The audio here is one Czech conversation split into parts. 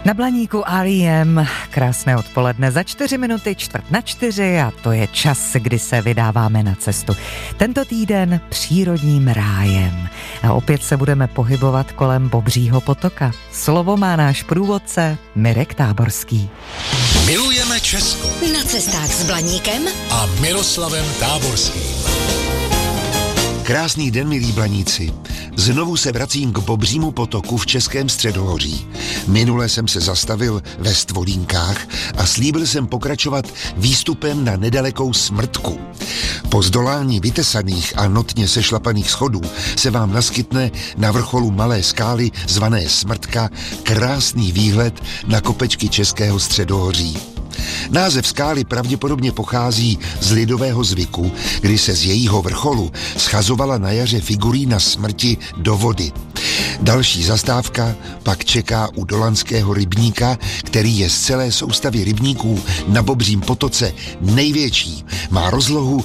Na Blaníku R.E.M. krásné odpoledne za 4 minuty 3:45 a to je čas, kdy se vydáváme na cestu. Tento týden přírodním rájem. A opět se budeme pohybovat kolem Bobřího potoka. Slovo má náš průvodce Mirek Táborský. Milujeme Česko. Na cestách s Blaníkem A Miroslavem Táborským. Krásný den, milí Blaníci. Znovu se vracím k Bobřímu potoku v Českém středohoří. Minule jsem se zastavil ve Stvolínkách a slíbil jsem pokračovat výstupem na nedalekou Smrtku. Po zdolání vytesaných a notně sešlapaných schodů se vám naskytne na vrcholu malé skály zvané Smrtka krásný výhled na kopečky Českého středohoří. Název skály pravděpodobně pochází z lidového zvyku, kdy se z jejího vrcholu schazovala na jaře figurína smrti do vody. Další zastávka pak čeká u Dolanského rybníka, který je z celé soustavy rybníků na Bobřím potoce největší. Má rozlohu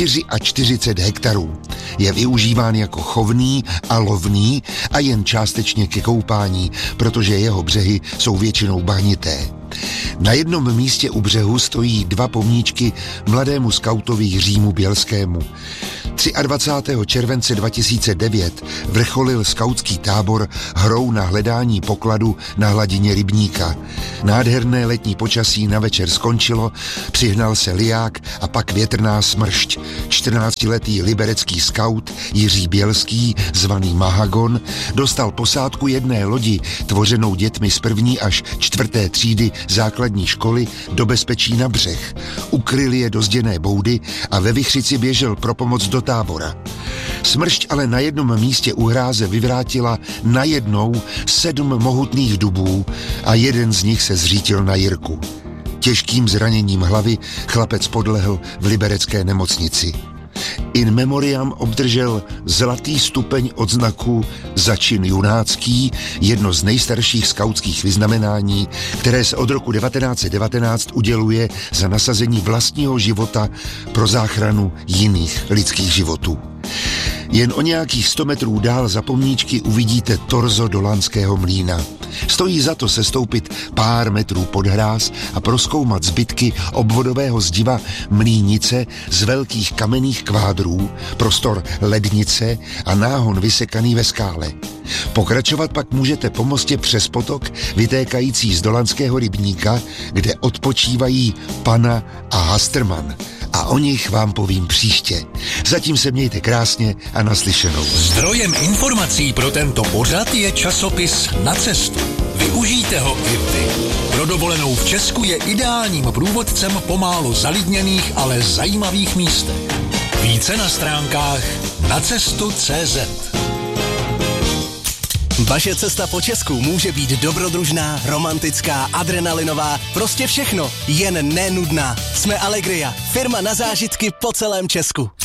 44 hektarů. Je využíván jako chovný a lovný a jen částečně ke koupání, protože jeho břehy jsou většinou bahnité. Na jednom místě u břehu stojí 2 pomníčky mladému skautovi Jiřímu Bělskému. 23. července 2009 vrcholil skautský tábor hrou na hledání pokladu na hladině rybníka. Nádherné letní počasí na večer skončilo, přihnal se liják a pak větrná smršť. 14letý liberecký skaut Jiří Bělský, zvaný Mahagon, dostal posádku jedné lodi, tvořenou dětmi z 1. až 4. třídy základní školy, do bezpečí na břeh. Ukryl je do zděné boudy a ve vichřici běžel pro pomoc do tábora. Smršť ale na jednom místě u hráze vyvrátila najednou 7 mohutných dubů a jeden z nich se zřítil na Jirku. Těžkým zraněním hlavy chlapec podlehl v liberecké nemocnici. In memoriam obdržel zlatý stupeň odznaku za čin junácký, jedno z nejstarších skautských vyznamenání, které se od roku 1919 uděluje za nasazení vlastního života pro záchranu jiných lidských životů. Jen o nějakých 100 metrů dál za pomníčky uvidíte torzo Dolanského mlýna. Stojí za to sestoupit pár metrů pod hráz a prozkoumat zbytky obvodového zdiva mlýnice z velkých kamenných kvádrů, prostor lednice a náhon vysekaný ve skále. Pokračovat pak můžete po mostě přes potok vytékající z Dolanského rybníka, kde odpočívají Pana a Hasterman. A o nich vám povím příště. Zatím se mějte krásně a naslyšenou. Zdrojem informací pro tento pořad je časopis Na cestu. Využijte ho i vy. Pro dovolenou v Česku je ideálním průvodcem po málo zalidněných, ale zajímavých místech. Více na stránkách nacestu.cz. Vaše cesta po Česku může být dobrodružná, romantická, adrenalinová, prostě všechno, jen nenudná. Jsme Allegria, firma na zážitky po celém Česku.